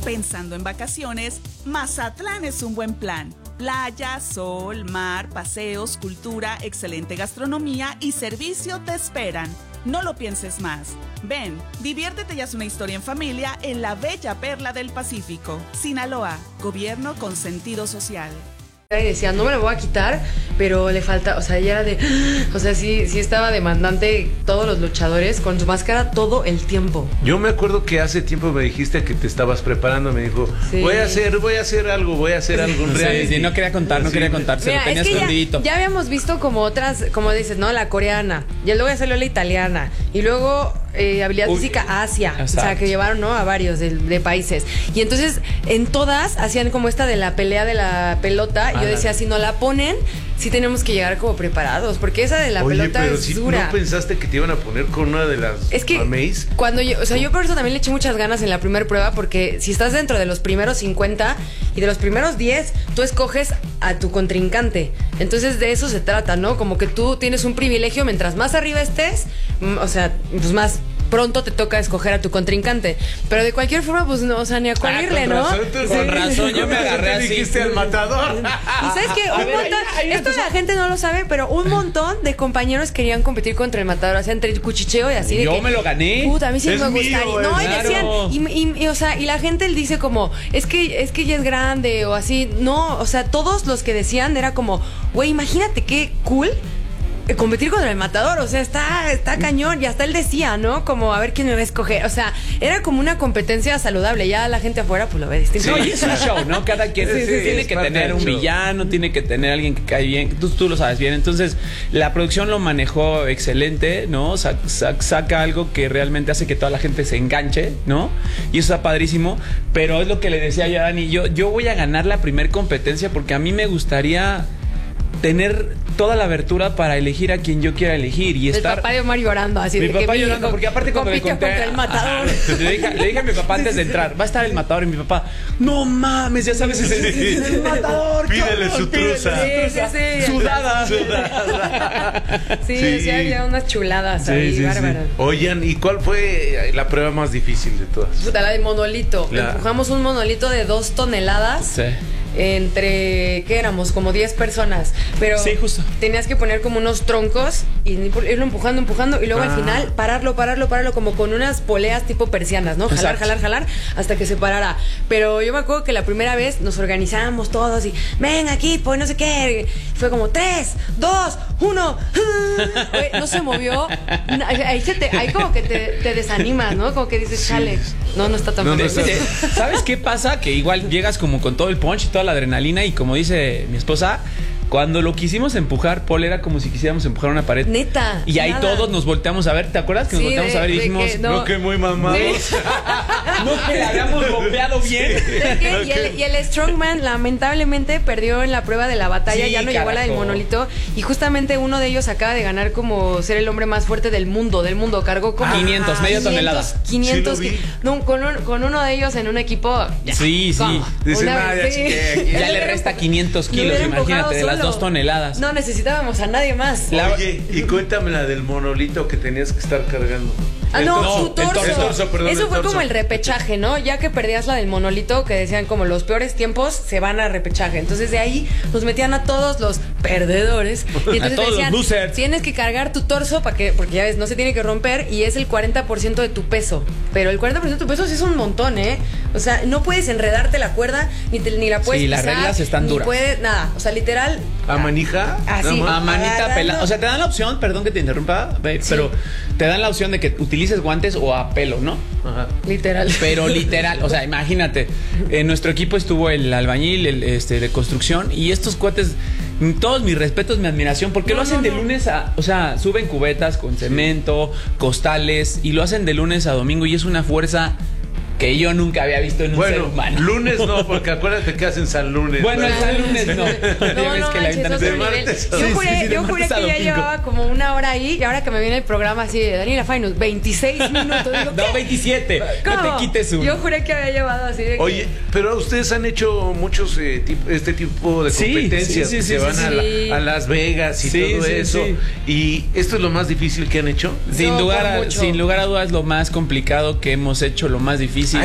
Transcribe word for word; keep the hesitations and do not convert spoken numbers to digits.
Pensando en vacaciones, Mazatlán es un buen plan. Playa, sol, mar, paseos, cultura, excelente gastronomía y servicio te esperan. No lo pienses más. Ven, diviértete y haz una historia en familia en la bella perla del Pacífico. Sinaloa, gobierno con sentido social. Y decía, no me lo voy a quitar, pero le falta, o sea, ella era de, o sea, sí, sí estaba demandante todos los luchadores con su máscara todo el tiempo. Yo me acuerdo que hace tiempo me dijiste que te estabas preparando, me dijo, sí. voy a hacer, voy a hacer algo, voy a hacer algo sí, real. Sí, no quería contar, no sí. quería contar, se Mira, lo tenía es que escondidito. Ya, ya habíamos visto como otras, como dices, ¿no? La coreana, y luego ya salió la italiana, y luego eh, habilidad Uy, física Asia, exacto. O sea, que llevaron, ¿no? A varios de, de países. Y entonces, en todas hacían como esta de la pelea de la pelota, y yo decía, si no la ponen, sí tenemos que llegar como preparados, porque esa de la Oye, pelota pero es si dura. ¿No pensaste que te iban a poner con una de las Es que mameis? cuando yo, o sea, yo por eso también le eché muchas ganas en la primera prueba, porque si estás dentro de los primeros cincuenta y de los primeros diez, tú escoges a tu contrincante. Entonces de eso se trata, ¿no? Como que tú tienes un privilegio, mientras más arriba estés, o sea, pues más pronto te toca escoger a tu contrincante. Pero de cualquier forma, pues no, o sea, ni a cuál irle, ah, ¿no? Razón, sí. Con razón, yo me agarré así. Dijiste al matador. Y sabes que un ver, montón, ahí, ahí esto la gente no lo sabe, pero un montón de compañeros querían competir contra el matador, o sea, entre el cuchicheo y así. Yo de que, me lo gané. Puta, a mí sí es me mío, gustaría. No, y claro. decían, y, y, y, o sea, y la gente dice como, es que, es que ella es grande o así. No, o sea, todos los que decían era como, güey, imagínate qué cool competir contra el matador, o sea, está, está cañón, y hasta él decía, ¿no? Como a ver quién me va a escoger, o sea, era como una competencia saludable, ya la gente afuera pues lo ve distinto. Sí, es un show, ¿no? Cada quien sí, sí, tiene sí, que tener un show. Villano, tiene que tener alguien que cae bien, tú, tú lo sabes bien, entonces la producción lo manejó excelente, ¿no? Sa sa saca algo que realmente hace que toda la gente se enganche, ¿no? Y eso está padrísimo, pero es lo que le decía yo a Dani, yo, yo voy a ganar la primer competencia porque a mí me gustaría tener toda la abertura para elegir a quien yo quiera elegir y el estar. El papá de Omar llorando así. Mi de papá que llorando, mi porque aparte cuando le conté contra el matador. Le dije, le dije a mi papá antes de entrar, va a estar el matador, y mi papá, no mames, ya sabes, es el, el matador. Pídele su truza. Sí, sí, sí. Sudada. Sudada. Sí, sí, sí, había unas chuladas sí, ahí, sí, bárbaras. Sí. Oigan, ¿y cuál fue la prueba más difícil de todas? Puta, la del monolito. La... Empujamos un monolito de dos toneladas. Sí. Entre, ¿qué éramos? Como diez personas. Pero sí, justo. Tenías que poner como unos troncos y irlo empujando, empujando. Y luego ah. al final pararlo, pararlo, pararlo, como con unas poleas tipo persianas, ¿no? Jalar, Exacto. jalar, jalar, hasta que se parara. Pero yo me acuerdo que la primera vez nos organizamos todos y ven aquí, pues no sé qué. Fue como tres, dos, uno. Oye, no se movió. Ahí, se te, ahí como que te, te desanimas, ¿no? Como que dices, sí. chale, no, no está tan no, no está. ¿Sabes qué pasa? Que igual llegas como con todo el punch y toda la adrenalina, y como dice mi esposa, cuando lo quisimos empujar, Paul, era como si quisiéramos empujar una pared. Neta. Y ahí nada. todos nos volteamos a ver. ¿Te acuerdas que sí, nos volteamos de, a ver y dijimos, que no. no, que muy mamados? Sí. No, que la habíamos bombeado bien. Sí. Y, el, y el Strongman lamentablemente perdió en la prueba de la batalla, sí, ya no carajo. llegó a la del monolito. Y justamente uno de ellos acaba de ganar como ser el hombre más fuerte del mundo, del mundo. Cargó como quinientos, media tonelada. quinientos. Sí no, con, un, con uno de ellos en un equipo. Ya. Sí, sí. Dice, una, ya, sí. ya, ya le resta quinientos kilos, imagínate, de las dos toneladas. No necesitábamos a nadie más. La... Oye, y cuéntame la del monolito que tenías que estar cargando. Ah, no, no, su torso. El torso perdón, Eso el fue torso. como el repechaje, ¿no? Ya que perdías la del monolito, que decían como los peores tiempos se van a repechaje. Entonces de ahí nos metían a todos los perdedores. Y entonces a todos decían, los losers. Tienes que cargar tu torso para que, porque ya ves, no se tiene que romper y es el cuarenta por ciento de tu peso. Pero el cuarenta por ciento de tu peso sí es un montón, ¿eh? O sea, no puedes enredarte la cuerda, ni, te, ni la puedes sí, pisar. las reglas están ni duras. Puedes, nada, o sea, literal. ¿A manija? Así. A manita pelada. O sea, te dan la opción, perdón que te interrumpa, babe, sí. pero te dan la opción de que utilices guantes o a pelo, ¿no? Ajá. Literal. Pero literal, o sea, imagínate, en nuestro equipo estuvo el albañil, el este de construcción, y estos cuates, todos mis respetos, mi admiración, porque no, lo hacen no, de no. lunes a, o sea, suben cubetas con cemento, costales, y lo hacen de lunes a domingo, y es una fuerza que yo nunca había visto en un bueno, ser humano. Lunes no, porque acuérdate que hacen San Lunes. Bueno, el San Lunes no. No, no, que manches, la otro nivel. Yo juré, sí, sí, yo juré que ya llevaba como una hora ahí, y ahora que me viene el programa así de Daniela Fainus, veintiséis minutos. Digo, no, veintisiete. ¿Cómo? No te quites uno. Yo juré que había llevado así de que... Oye, pero ustedes han hecho muchos eh, tipo, este tipo de competencias sí, sí, sí, que sí, se van sí, a, sí. La, a Las Vegas y sí, todo sí, eso. Sí. ¿Y esto es lo más difícil que han hecho? Sin, no, lugar a, sin lugar a dudas, lo más complicado que hemos hecho, lo más difícil.